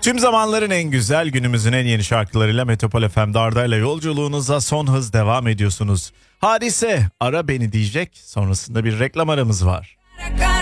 Tüm zamanların en güzel, günümüzün en yeni şarkılarıyla Metropol FM'de Arda'yla yolculuğunuza son hız devam ediyorsunuz. Hadise ara beni diyecek, sonrasında bir reklam aramız var.